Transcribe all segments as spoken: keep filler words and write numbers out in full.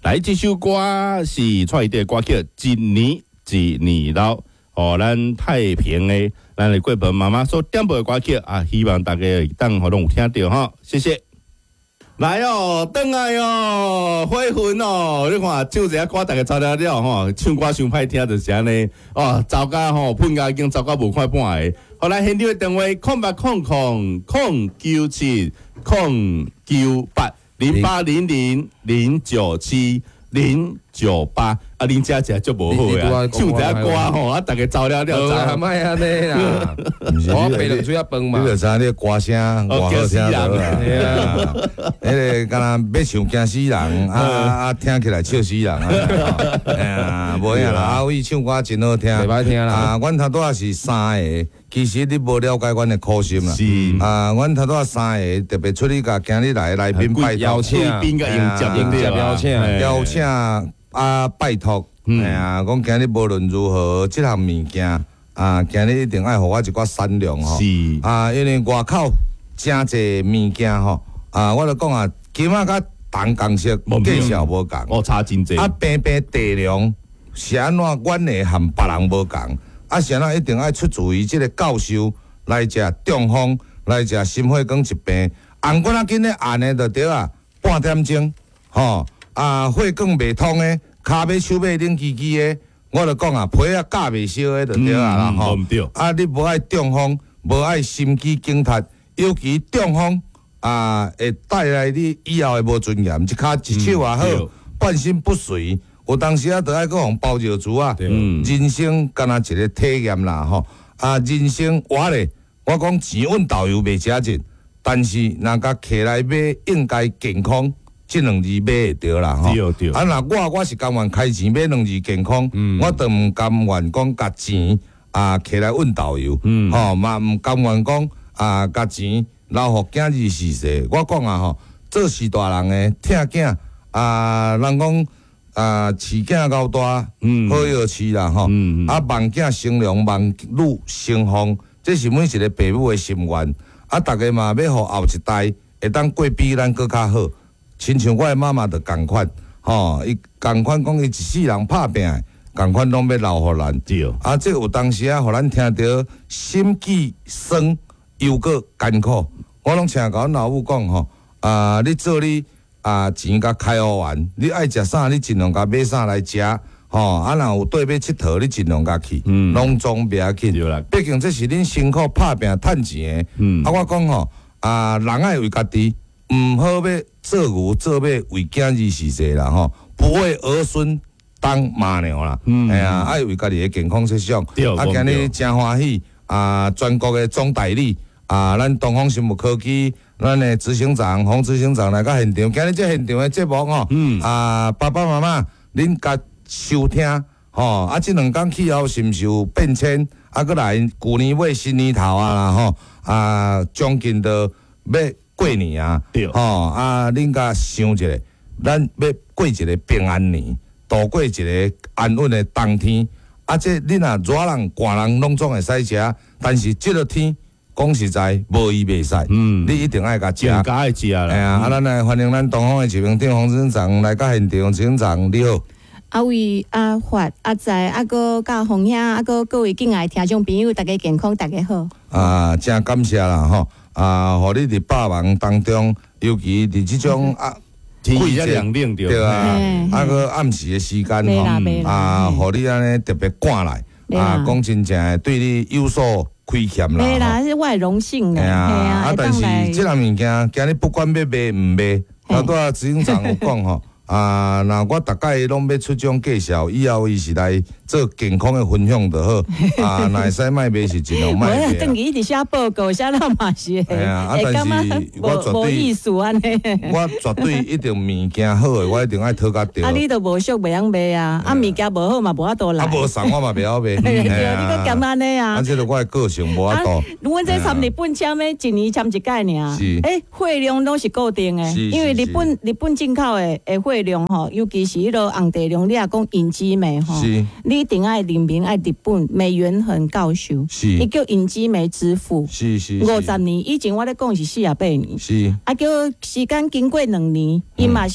来，这首歌是创意的歌曲，一年一年老，哦，咱太平的，咱的贵婆妈妈所点播的歌曲啊，希望大家当互拢有听到哈，谢谢。来哦，转来哦，火魂哦，你看唱一下歌，大家知了了吼，唱歌伤歹听就是安尼哦，走甲吼，喷甲已经走甲无快半个。后来现场的电话空八空空空九七空九八零八零零零九七零九八啊，恁遮食足无好啊，唱一下歌吼，啊，大家走了了知。 啊，莫安尼啦，我白两水啊饭嘛。 你就知你的歌声偌好听着啦。迄个敢若要唱惊死人，啊啊听起来笑死人啊！哎呀，无影啦，阿伟唱歌真好听， 袂歹听啦。 啊，阮头拄仔是三个，其实你无了解阮的苦心啦。 是啊，阮头拄仔三个特别出去甲今日来来宾拜邀请， 宾甲迎接迎接邀请， 邀请啊拜托，哎呀，讲今日无论如何，即项物件啊，今日一定爱互我一寡善良吼。 是啊，因为外口真侪物件吼，啊，我就讲啊，今仔甲同公司介绍无共， 哦，差真济。 啊，平平地量是安怎，阮会含别人无共，啊，是安怎一定爱出自于即个教授来食中风，来食心血管疾病，红骨仔紧咧按的就对啊，半点钟，吼、啊，血管未通的，骹尾手尾冷叽叽的，我就讲啊，皮啊甲未烧的就对啊啦，吼、 嗯嗯、 啊，你无爱中风，无爱心肌梗塞，尤其中风。啊，会带来你以后会无尊严，一骹一手也好，嗯、半身不遂。有当时啊，得爱讲包尿珠啊。嗯、人生敢若一个体验啦，吼。啊，人生活咧，我讲钱稳导游袂诚钱，但是若甲摕来买，应该健康，即两字买会着啦，吼。 对对。 啊，若我我是甘愿开钱买两字健康，嗯、我都毋甘愿讲甲钱啊摕来稳导游，嗯、吼嘛毋甘愿讲啊甲钱。留互囝儿逝世，我讲啊吼，做事大人诶，疼囝啊，人讲啊，饲囝够大，嗯、好药饲啦吼，嗯、啊，望囝生龙，望女生凤，这是每一个父母诶心愿。啊，逐个嘛要互后一代会当过比咱搁较好，亲像我诶妈妈就共款，吼，伊共款讲伊一世人拍拼，共款拢要留互咱。 对。 啊，这有当时啊，互咱听着心悸酸。又搁艰苦，我拢请甲阮老母讲吼，啊，你做你啊钱甲开好完，你爱食啥，你尽量甲买啥来食，吼，啊，若有缀要佚佗，你尽量甲去，嗯，拢总袂要紧，毕竟这是恁辛苦拍拼趁钱的，嗯，啊，我讲吼，啊，人爱为家己，毋好要做牛做马为囝儿逝世啦，吼，不为儿孙当马娘啦，嗯，哎呀，爱为家己的健康设想，啊，今日真欢喜，啊，全国的总代理。啊，咱东方生物科技，咱的执行长洪执行长来到现场，今日这现场的节目吼，嗯、啊，爸爸妈妈，恁甲收听吼，啊，这两天气候是毋是有变迁？啊，搁来旧年尾新年头啊啦吼，啊，将近都要过年啊，吼，啊，恁甲想一下，咱要过一个平安年，度过一个安稳的冬天，啊，这恁若热人、寒人拢总会使食，但是这个天。讲实在，无伊袂使，嗯，你一定爱甲食， 健康爱食啦。 哎呀，啊，咱来欢迎咱东方的执行长洪执行长来到现场，执行长你好。 阿伟、阿发、阿仔、阿哥、甲洪兄、阿哥各位敬爱听众朋友，大家健康，大家好。 啊，真感谢啦吼！啊，互你伫百忙当中，尤其伫即种啊， 天气遮凉冷对啊，啊个暗时的时间吼，啊，互你安尼特别赶来，啊，讲真正的对你有所。亏欠啦， 对啦，是我的荣幸啦。 系啊，啊，但是即项物件，今日不管要卖唔卖，啊，拄啊执行长有讲吼，啊，那我大概拢要出种介绍，以后伊是来做健康的分享就好。啊，若会使卖卖是尽量卖卖。 我等于一直写报告，写到嘛是。 系啊，啊，但是我绝对无意思安尼。 我绝对一定物件好诶，我一定爱讨较着。 啊，你都无俗袂晓卖啊，啊，物件无好嘛，无法度来。 啊，无送我嘛袂晓卖。 对，你搁咁安尼啊？ 啊，这个我诶个性无法度。 阮这参日本签诶，一年签一届尔。 是。 诶，货量都是固定诶，因为日本日本进口诶诶货量吼，尤其是迄个红地量，你若讲引基美吼，你一定爱人民爱日本美元很高收，伊叫引基美支付。 是是。 五十年以前我咧讲是四十八年。 是。 啊，叫时间经过两年，伊嘛是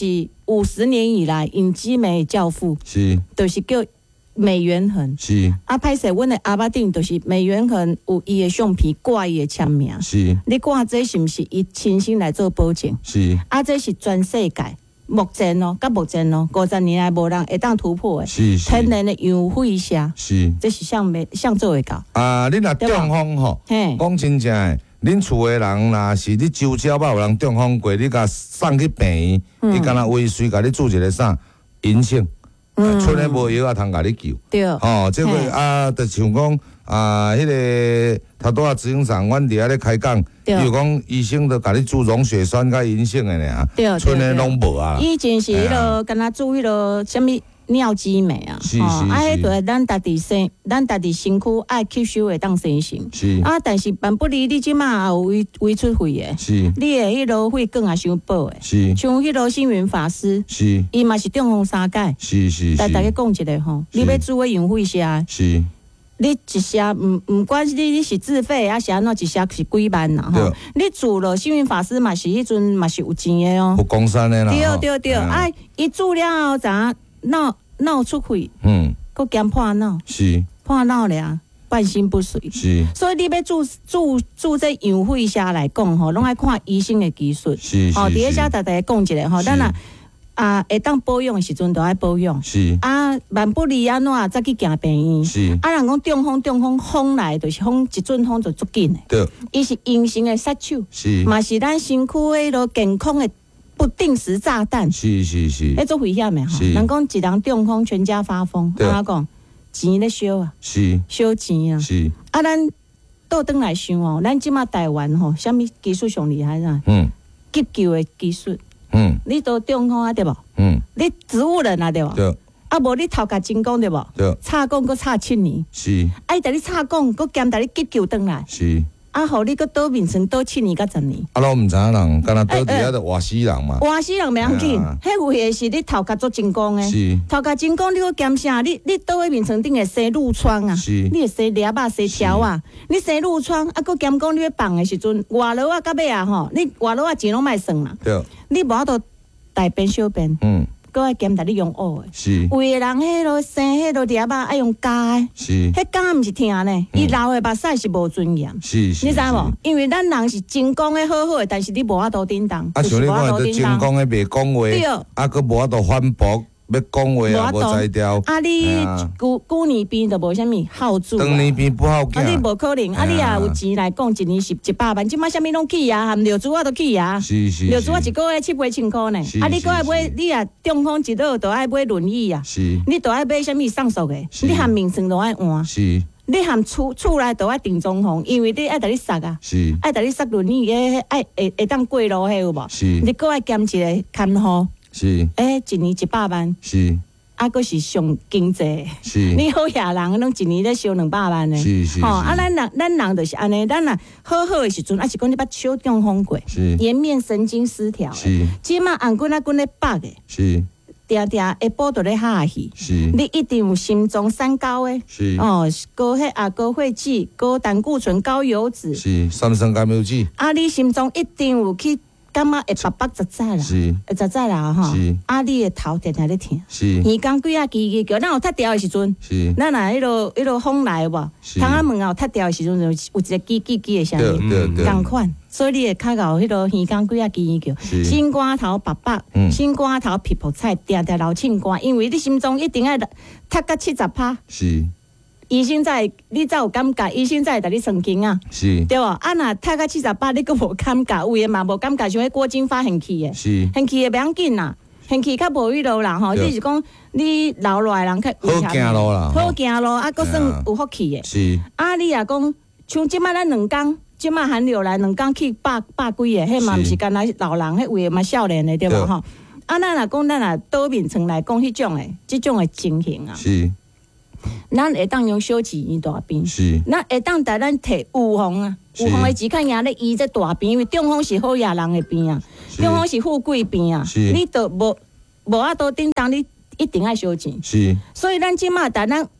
五十年以来隐基美教父， 是， 就是叫美元恒。 是。 啊，歹势，阮的阿爸顶就是美元恒有伊的相片挂伊的签名。 是。 你看这是毋是伊亲身来做保证？ 是。 啊，这是全世界目前哦，到目前哦，五十年来无人会当突破的。 是是。 天然的氧废虾。 是。 这是向美向做会到。 啊，你若中风吼，讲真正的。恁厝的人，若是你周遭捌有人中风过，你甲送去病院，伊敢若微水甲你注一个啥银杏，剩的无药啊，通甲你救。 对。 哦，这个啊，就像讲啊，迄个头拄仔执行长，阮伫遐咧开讲，比如讲医生都甲你注溶血栓甲银杏的尔，剩的拢无啊。 以前是迄落，敢若注迄落什么尿激酶啊， 是是是， 啊，迄个咱家己身，咱家己身躯爱吸收会当生成。 是啊，但是万不离你即马也有胃胃出血的， 是， 你的迄落血管也伤薄的， 是， 像迄落星云法师， 是， 伊嘛是中风三解， 是是是， 来大家讲一下吼，你要煮个氧气虾， 是， 你一下毋毋管你你是自费啊是安怎，一下是几万啦吼，你煮了星云法师嘛是迄阵嘛是有钱的哦， 有公山的啦， 对对对，啊，伊煮了后咋闹？脑出血，嗯，搁兼破脑， 是破脑了，半身不遂， 是。 所以你要注注注这氧气下来讲吼，拢爱看医生的技术， 是是。 哦，第一下大家讲一下吼，咱若啊会当保养的时阵都爱保养， 是。 啊，万不离安怎再去行病院， 是。 啊，人讲中风中风风来就是风一阵风就足紧的， 对。 伊是隐形的杀手， 是。 嘛是咱身躯迄落健康的。不定时炸弹， 是是是， 迄做危险的吼。人讲一人中风，全家发疯。安怎讲？钱咧烧啊， 是烧钱啊。 是啊，咱倒转来想哦，咱即马台湾吼，啥物技术上厉害啊？嗯，急救的技术。嗯，你都中风啊对无？嗯，你植物人啊对无？ 对。 啊，无你头壳真讲对无？ 对。 插管搁插七年。 是。 啊，带你插管，搁兼带你急救转来。 是。 啊，互你搁倒面层倒七年甲十年。 啊，拢毋知影人，敢若倒伫遐就活死人嘛。 活死人袂要紧，迄有诶是你头壳做真功诶。 是。头壳真功，你搁兼啥？你你倒喺面层顶会生褥疮啊？ 是。 你会生裂啊、生条啊？你生褥疮，啊，搁兼讲你要放诶时阵，外劳啊、到尾啊吼，你外劳啊钱拢莫算啦。 对。 你无法度大便小便。嗯。搁爱兼带你用学诶。 是。 有诶人迄落生迄落裂啊，爱用加诶。 是。 迄加毋是疼呢，伊流诶目屎是无尊严。 是是。 你知无？因为咱人是真讲诶好好诶，但是你无法度叮当。 啊，像你讲诶，真讲诶袂讲话。对。啊，搁无法度反驳。要讲话啊，无才调。 啊，你旧旧年病就无啥物好处。 当年病不好惊。 啊，你无可能，啊，你也有钱来讲，一年是一百万，即摆啥物拢起啊，含尿珠啊都起啊。 是是。 尿珠啊一个月七八千箍呢。啊，你搁爱买，你啊中风一落都爱买轮椅啊。 是。 你都爱买啥物上诉的？你含名称都爱换。 是。 你含厝厝内都爱定中风，因为你爱带你塞啊。 是。 爱带你塞轮椅诶，爱会会当过路迄有无？ 是。 你搁爱兼一个看护。 是。 诶，一年一百万。 是。 啊，佫是上经济， 是你好野人，拢一年咧烧两百万呢。 是是。吼， 啊，咱人咱人就是安尼，咱若好好诶时阵，啊是讲你捌小中风过，颜面神经失调， 是。 即马红棍啊棍咧北诶， 是。 定定下晡都咧下去， 是。 你一定有心脏三高诶， 是。 哦，高血压、高血脂、高胆固醇、高油脂， 是。三酸甘油脂。 啊，你心脏一定有去。感觉会白白杂杂啦，会杂杂啦吼。啊，你的头定定咧疼，耳讲几啊叽叽叫，咱有塌掉的时阵，咱若迄落迄落风来无，窗仔门后塌掉的时阵，就有一个叽叽叽的声音，共款。所以你会较到迄落耳讲几啊叽叽叫，心肝头白白，心肝头皮肤菜，定定流凊肝，因为你心脏一定要塌到七十趴。 是。 医生才你才有感觉，医生才会甲你算经啊， 是， 对无？啊，若塌到七十八，你佫无感觉，有诶嘛无感觉，像迄郭金发现去诶， 是， 现去诶袂要紧啦，现去较无迄落啦吼，你是讲你留落来人较好行路啦， 好行路，啊，佫算有福气诶， 是， 啊，你也讲像即摆咱两工，即摆寒流来两工去百百几个，迄嘛毋是干那老人，迄有诶嘛少年诶，对无吼？啊，咱若讲咱若倒面层来讲，迄种诶，即种诶情形啊， 是。 咱会当用小钱医大病， 是。 咱会当带咱摕有风啊，有风的钱看赢咧医这大病，因为中风是好野人的病啊，中风是富贵病啊，你都无无法度叮当，你一定爱小钱。 是。 所以咱即马带咱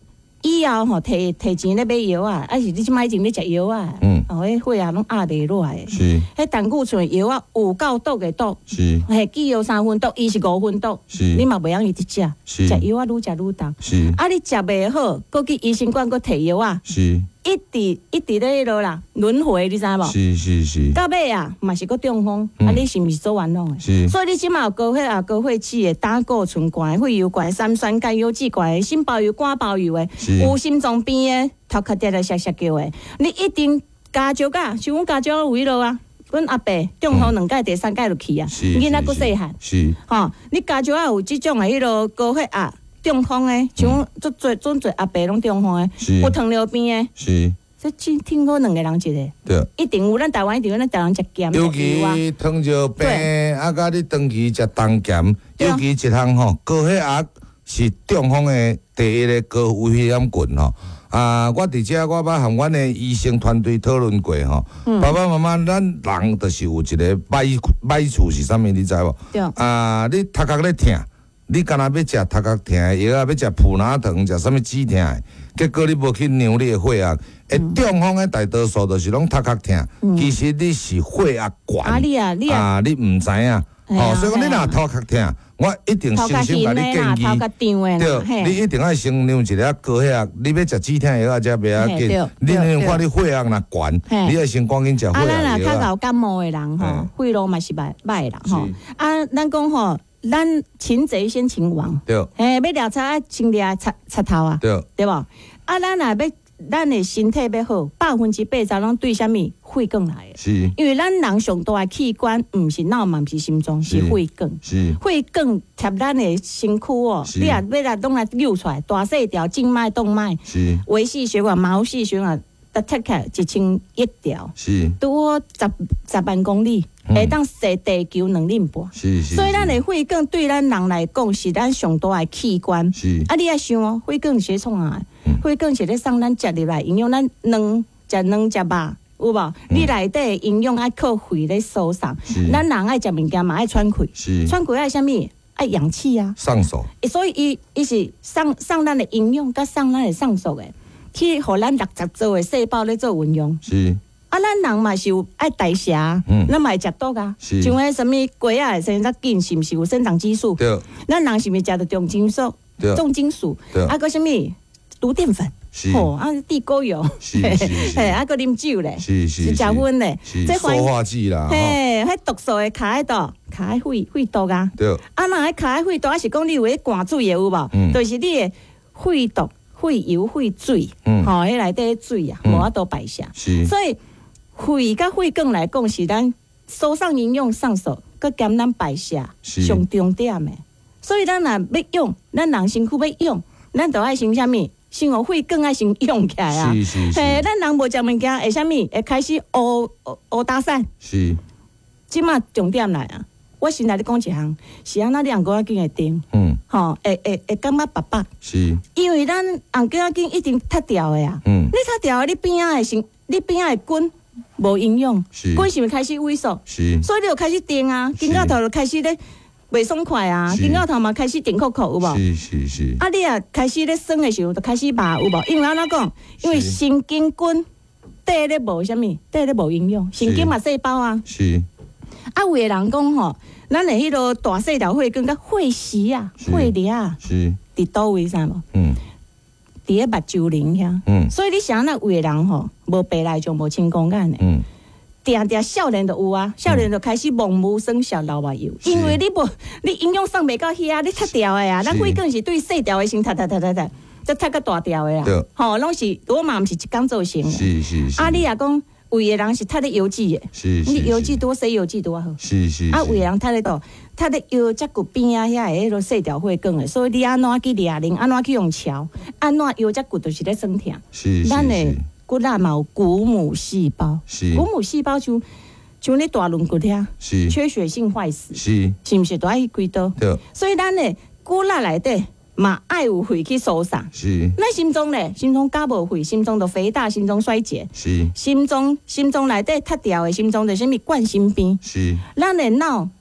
以后吼，摕摕钱咧买药啊，还是你即摆前咧食药啊？嗯，哦，迄血压拢压袂落来。 是。 迄胆固醇药啊，有够毒的毒。 是。 嘿，既有三分毒，伊是五分毒。 是。 你嘛袂晓伊直食。 是。 食药啊，愈食愈重。 是。 啊，你食袂好，搁去医生馆搁摕药啊。 是。 一直一直咧迄落啦，轮回，你知无？ 是是是。 到尾啊，嘛是搁中风，啊，你是毋是做完拢的？ 是。所以你即马有高血压、高血脂的、胆固醇高的、肺油高的、三酸甘油脂高的、心包油、肝包油的，有心脏病的、头壳跌跌摔摔叫的，你一定加足啊！像阮家少有迄落啊，阮阿伯中风两届、第三届就去啊，囡仔搁细汉， 是。 吼，你家少啊有即种的迄落高血压。中风诶，像足侪准侪阿伯拢中风诶，有糖尿病诶， 是， 这只听过两个人一个， 对， 一定有咱台湾一定有咱台湾食咸尤其糖尿病，啊，甲你长期食重咸，尤其一项吼高血压是中风诶第一个高危险群吼。啊，我伫遮我捌和阮诶医生团队讨论过吼，爸爸妈妈，咱人就是有一个歹歹处是啥物，你知无？ 对， 啊，你头壳咧痛。你敢若要食头壳疼的药啊，要食普拿疼，食啥物止疼的，结果你无去量你的血压，诶，中风的大多数就是拢头壳疼，其实你是血压悬， 啊你啊你啊， 你毋知影，哦，所以讲你若头壳疼，我一定先先甲你建议，对，你一定要先量一个高血压，你要食止疼药啊，才袂要紧，你量看你血压若悬，你要先赶紧食血压药。 啊，咱若较有感冒的人吼，血路嘛是歹歹啦吼，啊，咱讲吼。咱擒贼先擒王， 对， 嘿，要掠贼啊，先掠贼贼头啊， 对， 对无？啊，咱若要咱的身体要好，百分之八十拢对啥物血管来的， 是， 因为咱人上大的器官毋是脑嘛，毋是心脏，是血管， 是， 血管贴咱的身躯哦，你若要来拢来扭出来，大细条静脉、动脉， 是， 微细血管、毛细血管，都贴起来一千一条， 是， 多十十万公里。会当洗地球两厘半， 是是。 所以咱的血管对咱人来讲是咱上大的器官。 是。 啊，你爱想哦，血管是创啊，血管是咧送咱食入来营养，咱卵食卵食肉，有无？你内底营养爱靠血咧输送，咱人爱食物件嘛爱喘气，喘气爱啥物？爱氧气啊。 上手。 所以伊伊是送送咱的营养，甲送咱的上手的，去互咱六十组的细胞咧做运用。 是。 啊，咱人嘛是有爱代谢，咱嘛会食毒啊。像迄什么鸡仔会生得紧，是毋是有生长激素？ 对。 咱人是毋是食着重金属？ 对。 重金属。 对。 啊，个什么毒淀粉？ 是。 吼，啊，地沟油。 是是是。 嘿，啊，个啉酒咧。 是是是。 是食薰咧。 是。塑化剂啦。 嘿，迄毒素会卡喺度，卡喺肺肺毒啊。 对。 啊，若喺卡喺肺毒，还是讲你有迄灌水的有无？嗯。就是你的肺毒、肺油、肺水，嗯，吼，迄内底水啊，无法度排泄。 是。 所以。血甲血管来讲是咱输送营养上手，佮减咱排泄上重点的。所以咱若要用，咱人身躯要用，咱就爱先啥物？先互血管爱先用起来啊！ 是是是。 嘿，咱人无食物件会啥物？会开始乌乌打散。 是。 即马重点来啊！我先来你讲一项，是安那你红果仔筋会定？嗯。吼，会会会感觉白白。 是。 因为咱红果仔筋一定塌掉的啊！嗯。你塌掉的，你边仔会先，你边仔会筋。无营养，骨是咪开始萎缩，所以你就开始定啊，筋骨头就开始咧袂爽快啊，筋骨头嘛开始定扣扣有无？ 是是是。 啊，你啊开始咧酸的时候就开始麻有无？因为安怎讲？因为神经根底咧无啥物，底咧无营养，神经嘛细胞啊。 是。 啊，有的人讲吼，咱的迄个大细条血管甲血丝啊、血粒啊， 是伫倒位知无？ 嗯。 伫咧目睭鳞遐，嗯，所以你想那有的人吼，无白内障，无青光眼的，嗯，定定少年就有啊，少年就开始盲目生小老目睭，因为你无你营养送袂到遐，你塌掉的啊，咱血管是对细条的先塌塌塌塌塌，再塌到大条的啦，吼，拢是我嘛毋是一工造成的， 是是是。 啊，你也讲有的人是塌咧油脂的， 是是， 你油脂多，洗油脂多好， 是是。 啊，有的人塌咧倒。他的腰脊骨边啊，遐个迄个细条血管的，所以你安怎去抓铃，安怎去用桥，安怎腰脊骨就是咧酸痛。 是是是。 咱的骨仔嘛有骨母细胞， 是骨母细胞就像你大轮骨遐， 是缺血性坏死， 是是毋是都爱去几刀？ 对。 所以咱的骨仔内底嘛爱有血去输送。 是。 咱心脏咧，心脏加无血，心脏就肥大，心脏衰竭。 是。心脏心脏内底塌掉的心脏就是啥物冠心病。 是。 咱的脑啊。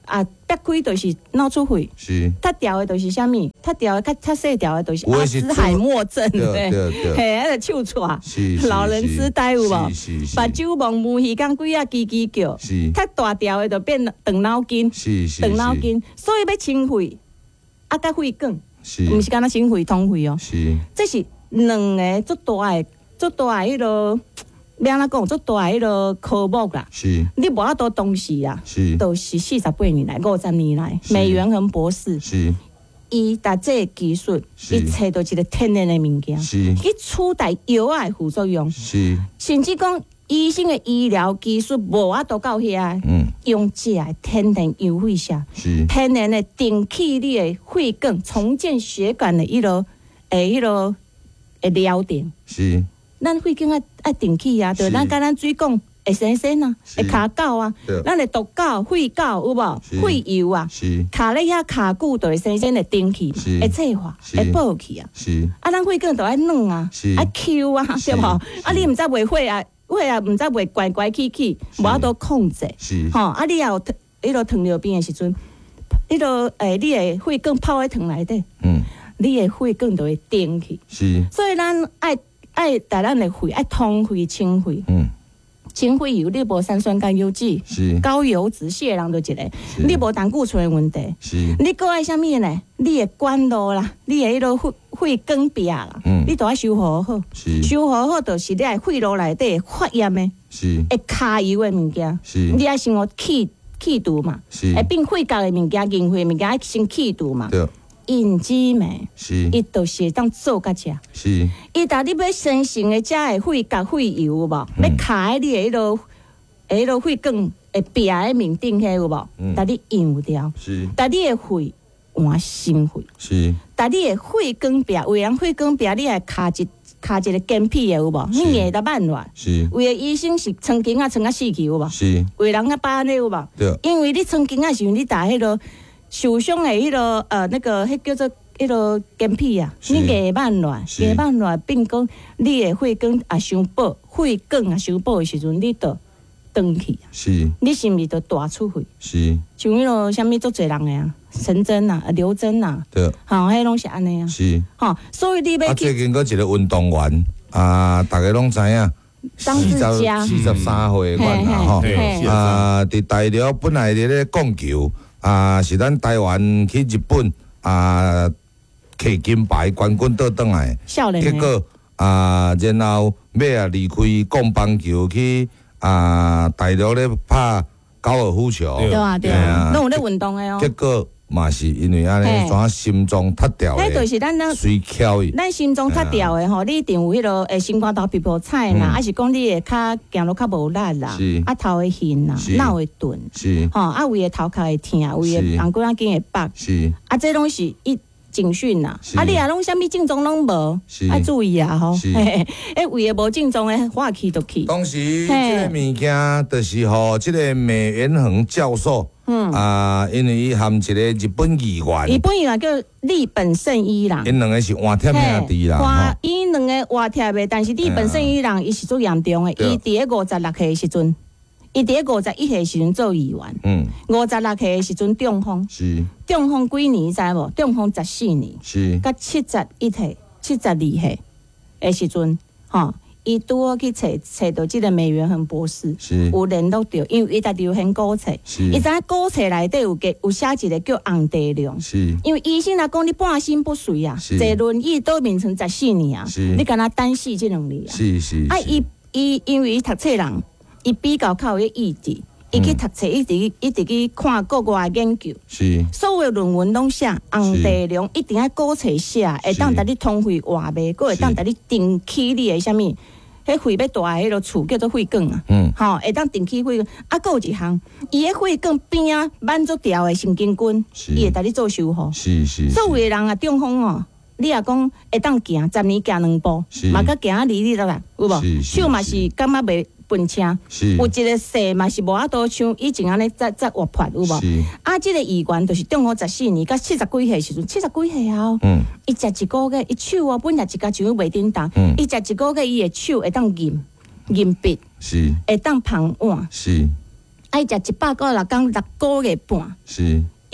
裂开就是脑出血， 是， 塌掉的就是啥物？塌掉的较较细条的就是阿兹海默症， 对对对， 嘿，迄个手喘， 是老人痴呆有无？目睭蒙雾耳讲鬼啊叽叽叫， 是， 塌大条的就变长脑筋， 是是， 长脑筋，所以要清肺，啊，甲肺管， 是， 毋是干那清肺通肺哦， 是， 这是两个足大的、足大的迄落。要安怎讲？足大迄个科目啦， 是你无法度当时啊， 是都是四十八年来、五十年来，美元恒博士， 是伊达这技术，伊找到一个天然的物件， 是伊取代药的副作用， 是甚至讲医生的医疗技术无法度到遐，嗯，用这天然油肺下， 是天然的顶起你的血管，重建血管的迄落诶，迄落诶疗程， 是。 咱血管爱爱定起啊，就咱甲咱水管会生生啊，会卡垢啊，咱的毒垢、血垢有无？血油啊，卡咧遐卡久就会生生的定起，会脆化，会爆去啊。啊，咱血管就爱软啊，爱 Q 啊，对无？啊，你毋知袂血啊，血啊，毋知袂怪怪起起，无法度控制。吼，啊，你也有迄落糖尿病的时阵，迄落诶，你的血管泡喺糖内底，嗯，你的血管就会定起。所以咱爱。爱带咱的肺，爱通肺清肺。嗯，清肺油你无三酸甘油酯，是高油脂血人就一个，你无胆固醇的问题，是你搁爱啥物呢？你的管路啦，你的迄落血血管壁啦，嗯，你都要修护好。是修护好，就是你爱血路内底发炎的，是会卡油的物件，是你爱先学气气度嘛，是会变血角的物件、凝血物件爱先气度嘛。对。引子酶，是，伊就是当做甲食，是，伊逐你要生成的遮的血甲血油有无？嗯、要卡喺你的迄落，迄落血管会壁喺面顶遐有无？嗯，逐你用掉，是，逐你的血换新血，是，逐你的血管壁，为人血管壁你还卡一卡一个间皮的有无？你硬得慢乱，是，为了医生是曾经啊，曾啊死去有无？是，为人啊把那有无？对，因为你曾经啊时候你打迄落。受伤的迄落呃那个迄叫做迄落间皮啊，你硬慢乱，硬慢乱变讲你的血管也伤薄，血管也伤薄的时阵，你就断去啊。是，你是毋是就大出血？是，像迄落啥物足侪人的啊，陈真啊、刘真啊，对，吼，迄拢是安尼啊。是，吼，所以你要。啊， 最近佫一个运动员啊，大家拢知影。 张志佳， 四十三岁款啦吼，啊，伫大陆本来伫咧讲球。啊，是咱台湾去日本啊，摕金牌冠军倒转来，结果啊，然后要啊离开讲棒球去啊大陆咧拍高尔夫球， 对啊对啊，拢有咧运动的哦。 结果嘛是因为安尼，怎心脏塌掉迄就是咱那水巧伊， 咱心脏塌掉的吼，你一定有迄落诶心肝头皮肤菜啦，还是讲你会较行路较无力啦，啊头会晕啦，脑会钝，是吼啊胃的头壳会痛，胃的人骨仔筋会爆，是啊这拢是一警讯啦，啊你啊拢啥物症状拢无，爱注意啊吼，诶胃的无症状的化气就去。 当时这个物件就是吼，这个美元恒教授。嗯啊，因为伊含一个日本议员， 日本议员叫立本胜一郎， 因两个是换贴兄弟啦。 换伊两个换贴的，但是立本胜一郎伊是最严重的，伊伫咧五十六岁的时阵，伊伫咧五十一岁的时阵做议员，嗯，五十六岁的时阵中风，是中风几年知无？中风十四年，是甲七十一岁、七十二岁的时阵，吼。伊拄好去找找到即个美元恒博士，有联络到，因为伊逐流行股册，伊知影股册内底有个有写一个叫红地量，因为医生来讲你半身不遂啊，坐轮椅倒眠床十四年啊，你敢若等死即两年啊？是是啊，伊伊因为伊读册人，伊比较较有意志。伊去读册，一直一直去看国外研究，是所有论文拢写红地量，一定要古册写，会当带你通肺活脉，佫会当带你定起你的啥物，迄肺要大迄落厝叫做肺管啊，嗯，吼，会当定起肺管。啊，佫有一项，伊的肺管边啊挽足条的神经根，伊会带你做修复。是是，所有的人啊，中风哦，你也讲会当行，十年行两步，嘛佮行啊离你落来，有无？手嘛是感觉袂。笨车，有一个势嘛是无法度像以前安尼再再活泼有无？啊，即、這个议员就是中风十四年，甲七十几岁时阵，七十几岁后，嗯，伊食一个月，伊手啊本来一家就袂叮当，伊食一个月，伊的手会当硬硬笔，是会当旁碗，是，啊，伊食一百个六工六个月半，是，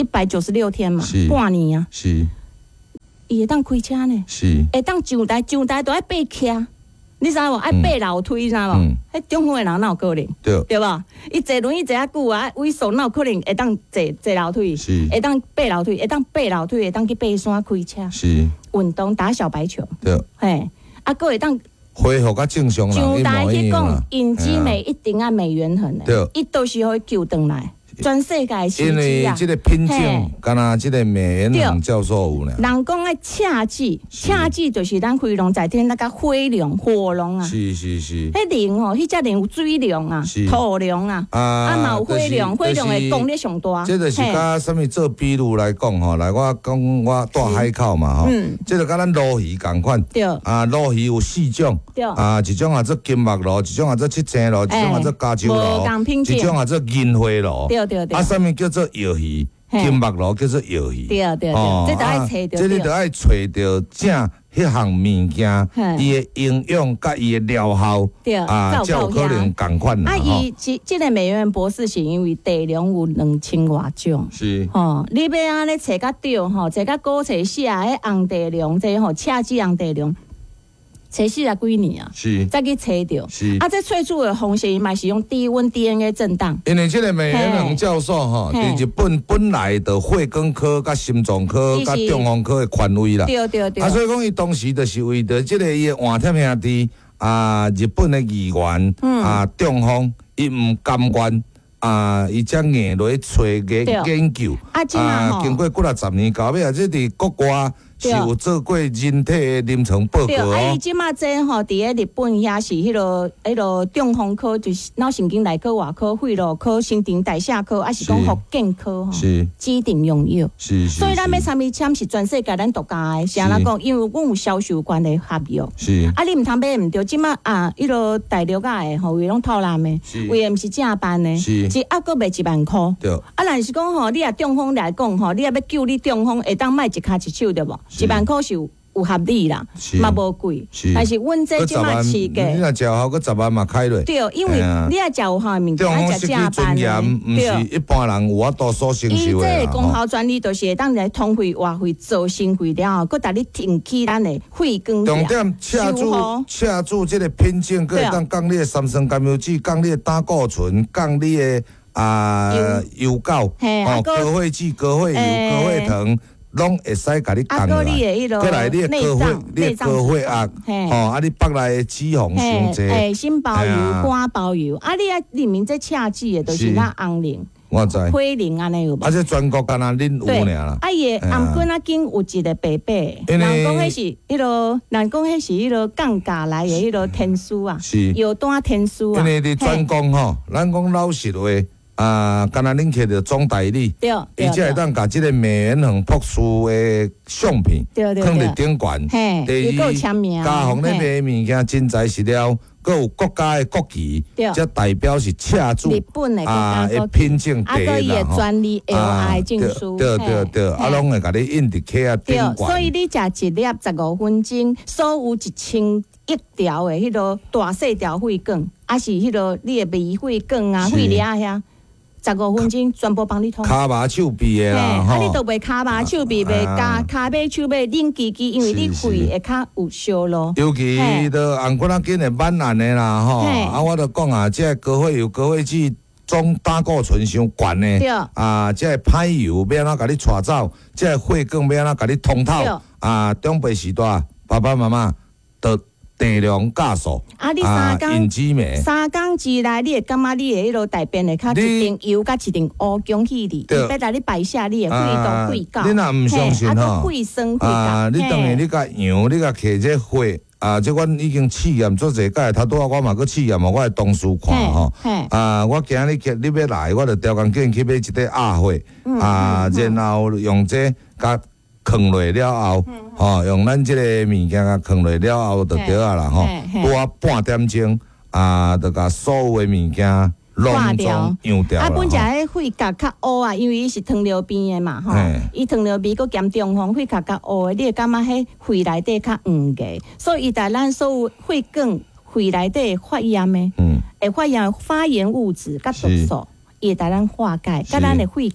一百九十六天嘛，半年啊。 是。 伊会当开车呢？ 是。 会当上台，上台都爱爬徛。你知无？爱爬楼梯，知无？迄中风的人哪有可能？ 对， 对吧？伊坐轮椅坐啊久啊，萎缩哪有可能会当坐坐楼梯？ 是， 会当爬楼梯，会当爬楼梯，会当去爬山开车。 是， 运动打小白球。 对， 嘿，啊，佫会当恢复较正常啦。 上台去讲，尹基美一定要美元很的， 对， 伊都是会救回来。全世界奇迹啊！ 因为这个品种，敢若这个美元恒教授有呢。 人讲爱恰剂，恰剂就是咱飞龙在天那个火龙、火龙啊。 是是是。 迄龙哦，迄只龙有水龙啊，土龙啊，啊嘛有火龙，火龙的功力上大。 这就是甲什么做比如来讲吼，来我讲我住海口嘛吼，这就甲咱鲈鱼共款。 对。 啊，鲈鱼有四种。对。啊，一种啊做金目鲈，一种啊做七星鲈，一种啊做加州鲈，一种啊做银花鲈。对对对。啊，什么叫做药鱼？金目鲈叫做药鱼。 对对对，这就爱找到。 这你就爱找到正迄项物件，伊的营养甲伊的疗效，啊，才有可能共款啦。 啊，伊即即个美元博士是因为地量有两千外种。 是。 吼，你要安尼找较对吼，找较古找写迄红地量，这吼恰剂红地量。找四十几年啊， 是， 再去找到， 是， 啊，这萃取的方式嘛是用低温 D N A 震荡。 因为这个美元恒教授吼，伫日本本来的血管科、甲心脏科、甲中风科的权威啦， 对对对。 啊，所以讲伊当时就是为着这个伊的换贴兄弟啊，日本的议员啊，中风伊唔甘愿啊，伊才硬落去找个研究啊，经过几啊十年，到尾啊，这伫国外。是有做过人体的临床报告哦。 啊，伊即马这吼，伫个日本遐是迄落迄落中风科，就是脑神经内科、外科、肺癆科、新陈代谢科，还是讲福建科吼， 是指定用药。 是是。 所以咱要参与签是全世界咱独家的，是安怎讲？因为阮有销售关的合约。 是。 啊，你毋通买毋对，即马啊，迄落大陆啊的吼，为拢套烂的，为毋是正版的， 是。 一压佫卖一万箍。 对。 啊，若是讲吼，你若中风来讲吼，你若要救你中风，会当卖一骹一手对无？一万箍是有有合理啦，嘛无贵，但是阮这即马市价， 你若食好，佫十万嘛开落。 对，因为你若食有效的物件，爱食正版的， 对，一般人有法度所承受的。伊这功效专利就是会当来通肺、活肺、做心肺了后，佫带你挺起咱的肺功。 重点恰注恰注这个品种，佫会当降你的三酸甘油酯，降你的胆固醇，降你的啊油膏，哦，高血脂、高血油、高血糖。拢会使甲你降落来，过来你的高血，你的高血压，吼，啊你腹内的脂肪伤济， 诶，心包油、肝包油，啊你啊里面这恰剂的都是那红磷、 我知， 灰磷安尼有无？ 啊这全国敢若恁有尔啦。 啊伊的红棍啊筋有一个白白，人讲迄是迄落，人讲迄是迄落降价来的迄落天书啊，有单天书啊。 因为你专讲吼，咱讲老实话。啊，敢若恁摕着总代理，伊才会当甲即个美元恒博士的相片放伫顶悬。第二，加红咧卖物件真材实料，佮有国家的国旗，则代表是恰注啊的品种地啦吼。 啊，证书， 对对对，啊，拢会甲你印伫刻啊顶悬。 所以你食一粒十五分钟，所有一千一条的迄落大细条血管，啊是迄落你的微血管啊、血粒遐。十五分钟全部帮你通， 骹麻手臂的啦， 啊，你都袂骹麻手臂，袂加骹尾手尾冷叽叽，因为你肺会较有烧咯。 尤其都红骨仔筋会慢烂的啦，吼，啊，我都讲啊，即个高血油、高血脂、总胆固醇伤悬的，啊，即个歹油要安怎甲你带走，即个血管要安怎甲你通透，啊，长辈时代爸爸妈妈都。地量加速啊！你三工三工之内，你会感觉你的迄落大便会较一定油，甲一定乌姜起哩，伊要来你排泄，你的肺都肺高， 你若毋相信吼， 肺酸肺啊！你当然你甲羊，你甲摕这血啊！即阮已经试验做侪届，头拄仔我嘛去试验嘛，我的同事看吼，啊！我今日去你要来，我就调工紧去买一块鸭血啊，然后用这甲。放落了后，吼，用咱即个物件甲放落了后就对啊啦，吼，多半点钟啊，就甲所有的物件拢总样掉啦。啊， 本只迄肺角较乌啊，因为伊是糖尿病的嘛，吼，伊糖尿病佮兼中风，肺角较乌的，你会感觉迄肺内底较黄个，所以伊在咱所有血管、肺内底发炎的，嗯，会发炎发炎物质甲毒素，伊会在咱化解，甲咱的肺角。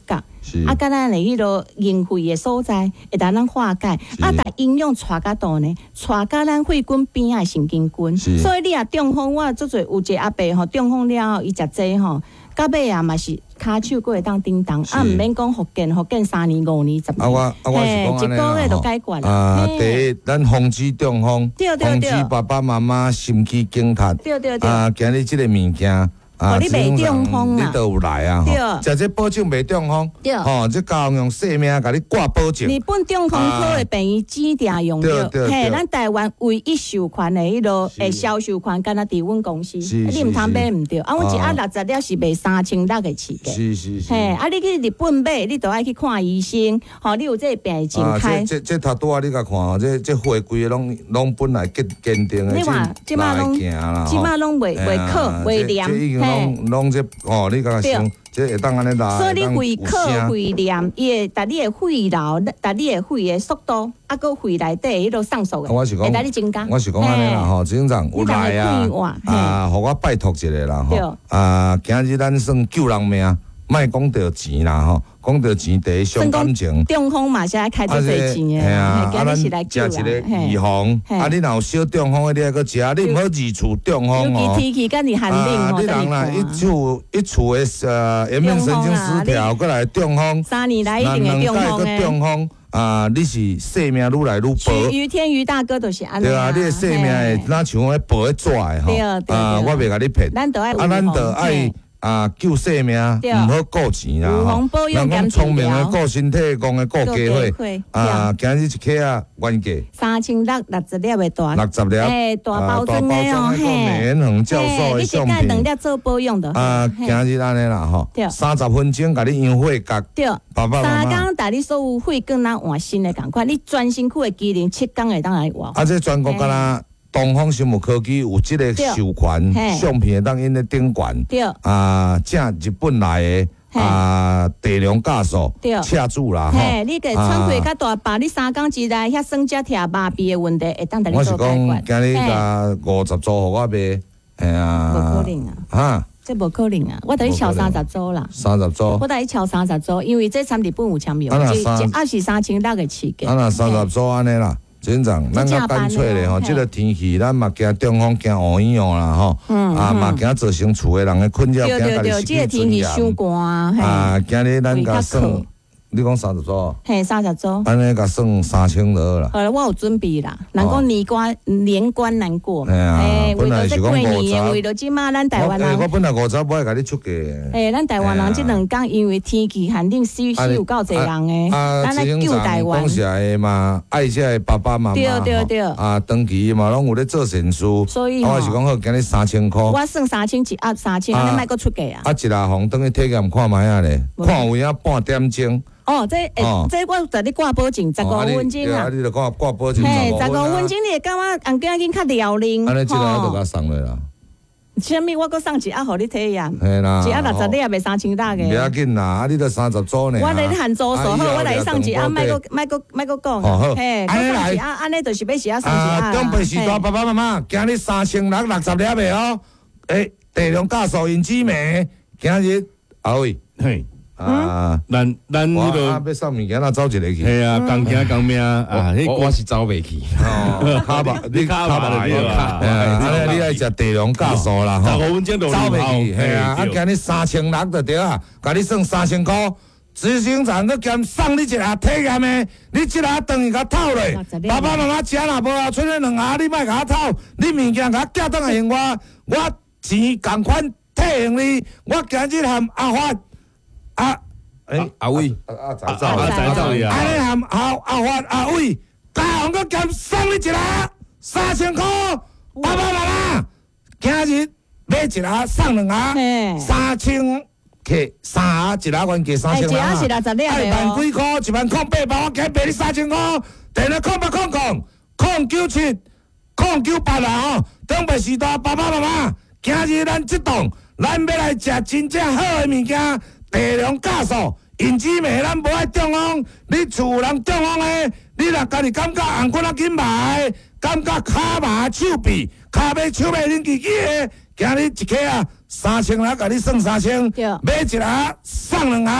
啊，甲咱的迄落凝血的所在，会当咱化解，啊，但营养带甲倒呢，带甲咱血管边仔神经根，所以你啊中风，我做做有一个阿伯吼，中风了后，伊食这吼，到尾啊嘛是骹手佫会当叮当，啊，毋免讲复健，复健三年五年十年， 啊我啊我是一个月就解决啦。 啊，第一，咱防止中风，防止爸爸妈妈心肌梗塞， 对对对， 啊，今日即个物件。 啊，你袂中风啦，你都有来啊！吼，食这保证袂中风，吼，这教用性命甲你挂保证。 日本中风科的病院指定用着，嘿，咱台湾唯一授权的迄落诶销售权，敢若伫阮公司，你毋通买毋着。啊，阮一盒六十粒是卖三千六的起价。 是是是。 嘿，啊，你去日本买，你都爱去看医生，吼，你有这个病情开。 这这头拄仔你甲看吼，这这血规个拢拢本来坚坚定的， 你话即马拢即马拢袂袂渴袂凉， 嘿，拢这。哦，你甲想，这会当安尼拉， 所以你胃口、胃黏，伊会达你的肺流，达你的肺的速度，啊，个肺内底迄落上速的，会达你增加。 我是讲安尼啦，吼，警长有来啊，啊，互我拜托一个啦，吼，啊，今日咱算救人命，莫讲到钱啦，吼。讲到钱，第一伤感情。 中风嘛是爱开最多钱的， 啊，啊，咱食一个预防，啊，你若有小中风的，你还搁食，你毋好二处中风哦。尤其天气甲你寒冷哦， 你人啦，一处一处的呃颜面神经失调，过来中风， 三年来一定会中风的。 中风啊，你是性命愈来愈薄。 于天于大哥都是安尼啊。 对啊，你的性命会哪像迄薄的纸的吼。啊，我袂甲你骗。 咱都爱啊，咱都爱。啊，救性命，毋好顾钱啦吼。人讲聪明的顾身体，戆的顾家伙。啊，今日一克啊，原价三千六六十粒的大， 六十粒， 诶，大包装的哦，嘿。 免恒教授的相片。 你一两粒做保养的。 啊，今日安尼啦吼，三十分钟甲你养血角。 对， 爸爸妈妈。 三工带你所有血管咱换新的共款，你专身躯的机能七工会当来换。 啊，这全国敢若。东方生物科技有即个授权，相片会当因咧顶悬，啊，正日本来的啊大量假数，车主啦吼。 嘿，你个穿过较大把，你三工之内遐酸只疼麻痹的问题，会当带你做解决。 我是讲，今日甲五十组互我卖，哎呀， 无可能啊！ 哈， 这无可能啊！我等于敲三十组啦， 三十组， 我等于敲三十组，因为这参日本有签名，一二是三千六个起价。 啊那三十组安尼啦。警长，咱较干脆咧吼，即个天气咱嘛惊中风、惊乌影啦吼，啊嘛惊造成厝诶人诶困扰，惊家己失去尊严。啊，今日咱甲算，你讲三十组？ 嘿，三十组。 安尼甲算三千就好啦。 好啦，我有准备啦。人讲年关年关难过， 哎，本来是讲五十， 为了即马咱台湾人， 我本来五十不爱甲你出价。 哎，咱台湾人即两工因为天气寒冷，死死有够侪人诶，咱来救台湾。 讲实诶嘛，爱遮诶爸爸妈妈， 对对对， 啊，长期嘛拢有咧做善事， 所以我是讲好，今日三千箍。 我算三千一盒三千，你莫搁出价啊。 啊，一下红等于体检看卖啊咧，看有影半点钟。 哦，这诶，这我在你挂保证十五分钟啊。 你著挂挂保证嘿，十五分钟你会感觉红景仔较撩人。 安尼即个就甲送落啦。 啥物？我搁送一盒互你体验。 嘿啦。 一盒六十粒也袂三千六个。 袂要紧啦，啊，你著三十组呢。 我来含租数好，我来送一盒，莫搁莫搁莫搁讲。 哦好。 嘿，我送一盒，安尼就是要是要送一盒。 啊，长辈时代爸爸妈妈，今日三千六六十粒的哦。诶，大量加速因子酶，今日阿伟。 嘿。 啊， 咱咱迄个要送物件，那走一个去。 系啊，刚惊刚命啊， 我我是走袂去。 哦，卡吧，你卡吧对啦。哎，你爱食大量加素啦， 十五分钟就走袂去。系啊，啊，今日三千六就对啊，甲你算三千箍。执行长佮兼送你一下体验的，你一下等于甲偷咧。爸爸妈妈食若无啊，剩咧两下，你莫甲我偷，你物件甲寄倒来还我，我钱共款退还你。我今日含阿发。啊， 诶，阿伟， 啊，仔走， 啊，仔走呀！ 安尼含阿阿发阿伟，加红个兼送你一个三千块，爸爸妈妈，今日买一盒送两盒，三千克三盒，一盒原价三千两啊，爱万几块，一万空八百，我加卖你三千块，电话空八空空，空九七，空九八啦吼，长辈时代爸爸妈妈，今日咱这栋，咱要来食真正好的物件。大量加速，因子酶咱无爱中风，你厝有人中风的，你若家己感觉红骨仔紧麻，感觉骹麻手臂，骹尾手尾恁叽叽的，今日一克啊三千六，甲你算三千，买一盒送两盒，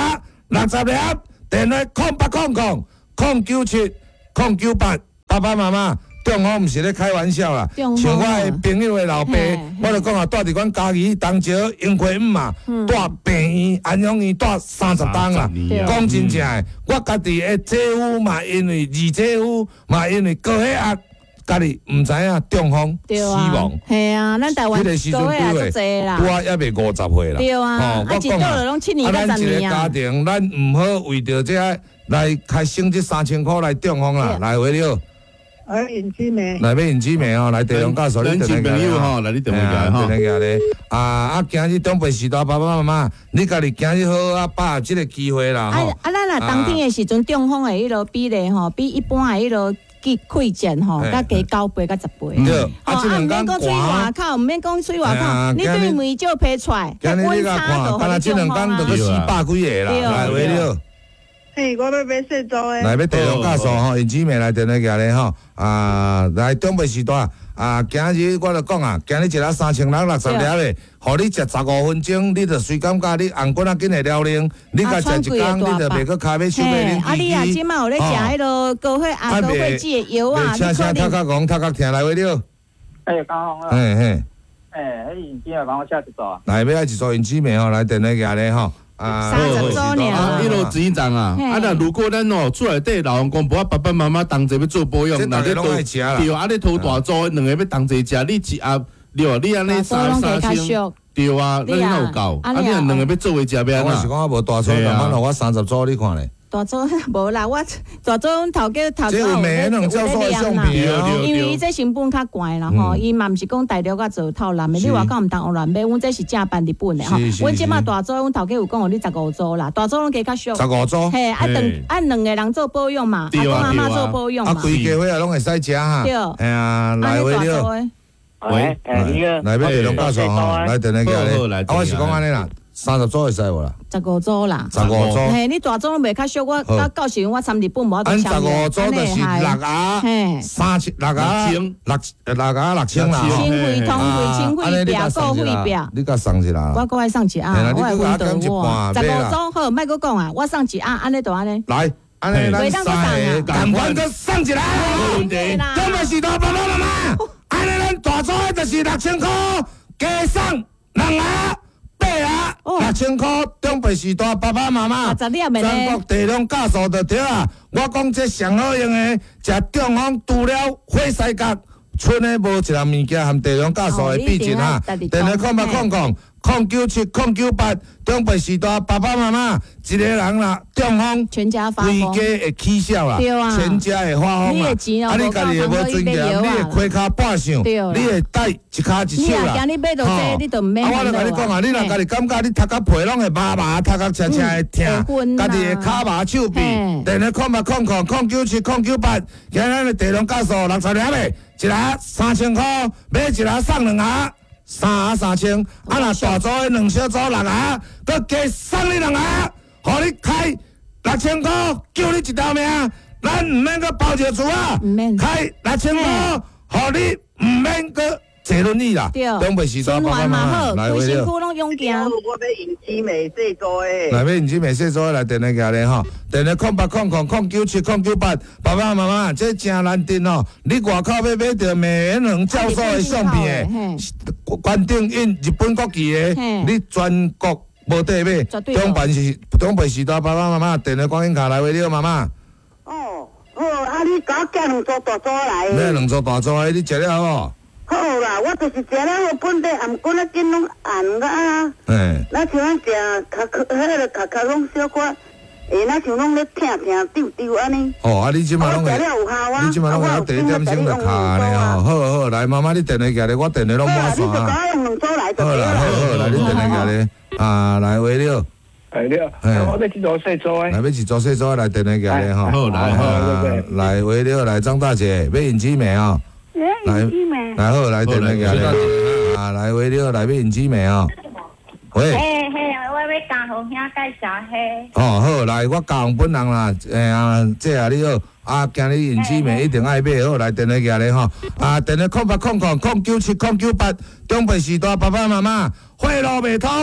六十粒，电话空八空空空九七空九八，爸爸妈妈。中风毋是咧开玩笑啦，像我的朋友的老爸，我就讲啊，住伫阮家己东石永辉五嘛，住病院安养院住三十档啦。讲真正的，我家己的姐夫嘛，因为二姐夫嘛，因为高血压，家己毋知影中风死亡。 系啊，咱台湾高血压足济啦， 拄啊还未五十岁啦。 对啊，啊一倒就拢七年到十年啊。 咱一个家庭，咱毋好为着这来开省这三千块来中风啦，来为了。 哎，尹姊妹， 来要尹姊妹吼，来地龙教授，你等朋友吼，来你电话来吼， 电话来啊啊！今日长辈时代，爸爸妈妈，你家己今日好啊，把握这个机会啦吼。 啊啊，咱若当天的时阵，中风的迄落比例吼，比一般的迄落结溃诊吼，甲加九倍、甲十倍。 对， 啊，啊，毋免讲吹外口，毋免讲吹外口，你对梅少批出来，温差就好。今日这两工就去四百几个啦，来为了。 嘿，我要买细组的。 来要地龙教授吼，尹姊妹来电话过来吼，啊，来长辈时代啊，今日我就讲啊，今日一日三千六六十粒的，互你食十五分钟，你就随感觉你红棍仔紧会了灵，你甲食一工，你就袂去骹尾手尾恁啊，你啊，即摆有咧食迄落高血压、高血脂的药啊， 你可能。声声头壳戆，头壳疼来为了。 哎，讲好啊。 嘿嘿。 哎，迄尹姊妹帮我写一组啊。 来，要爱一组尹姊妹吼，来电话过来吼。 啊，三十周年啊！一路执行长啊，啊那如果咱哦厝内底老公公婆爸爸妈妈同齐要做保养， 那你都对啊，你头大组两个要同齐食，你一盒对，你安尼三三千，对啊，那哪有够？啊，你两个要做伙食要安我是讲我无大组，慢慢落我三十组，你看咧。 大组无啦，我大组阮头家头家有咧量啦， 因为伊这成本较悬啦吼，伊嘛毋是讲大陆甲做套揽的，你外口毋当胡乱买，阮这是正版日本的吼。阮即马大组，阮头家有讲，你十五组啦，大组拢加较俗。 十五组。 嘿，啊两啊两个人做保养嘛，阿公阿嬷做保养嘛。 啊，规家伙也拢会使食哈。 对。 哎呀，来为了。 喂，哎，你个。 来要地龙教授吼，来电话过来。啊，我是讲安尼啦。三十组会使无啦？ 十五组啦。 十五组。 嘿，你大组拢袂较俗，我到到时我参日本无得参。按十五组就是六牙，三千六牙，六六牙六千啦。 清肺、通肺、清肺表、过肺表。 你甲送一啦。 我搁爱送一啊，我会分到我。十五组好，莫搁讲啊，我送一啊，安尼就安尼。 来，安尼咱三个，赶快搁送一啦。 没问题。 今日是大爸爸妈妈，安尼咱大组的就是六千块，加送两牙。八啊，六千块，长辈时代爸爸妈妈，全国地量教授就对啊。我讲这上好用的，食中风除了火西角，剩的无一样物件含地量教授的比劲啊。电话空八空空空九七空九八，长辈时代爸爸妈妈，一个人啦中风， 全家发疯， 规家会起笑啦，全家会发疯啦。啊，你家己会无尊严，你会开骹半上，你会带一骹一手啦。 啊， 我就甲你讲啊，你若家己感觉你头壳皮拢会麻麻，头壳青青会疼，家己会骹麻手臂。电话空八空空空九七空九八，今日的地龙教授六十粒的，一盒三千块，买一盒送两盒。三盒三千，啊！若大组的两小组六盒，佮加送你两盒，互你开六千块，救你一条命。咱毋免佮包一厝啊，开六千块，互你毋免佮坐轮椅啦。东北时代爸爸妈妈来为了。 我要引姊妹细组的。 来要引姊妹细组的来电话过来吼，电话空八空空空九七空九八，爸爸妈妈，这真难订哦。你外口要买到美元恒教授的相片的。关顶印日本国旗的，你全国无得买。中办是中办时代爸爸妈妈，电话观音卡来为了妈妈。 哦，好，啊，你搞寄两组大组来。 买两组大组的，你食了好无？ 好啦，我就是食了好本地，含管啊紧拢红个啊。 嗯。 那像咱食壳壳，迄个壳壳拢小可。诶，那像拢咧疼疼丢丢安尼。 哦，啊，你即马拢会，你即马拢会有第一点钟就卡呢吼。好好，来，妈妈你电话过来，我电话拢满线啊。好啦，好好，来你电话过来，啊，来为了。 来了，我要去做细组诶。 来要去做细组来电话过来吼。 好，来好， 来为了来张大姐，要引姊妹哦。 来，引姊妹。 来好，来电话过来。啊，来为了来要引姊妹哦。喂。 嘿嘿，我要教红兄介绍嘿。 哦，好，来，我教红本人啦，诶啊，这啊你好，啊，今日引姊妹一定爱买，好，来电话过来吼，啊，电话空八空空空九七空九八，中北时代爸爸妈妈，汇路未通，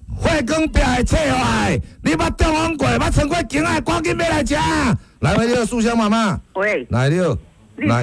火光壁的切坏，你捌中风过，捌穿过经的，赶紧要来吃。来，喂，你好，素香妈妈。 喂。 来，你好。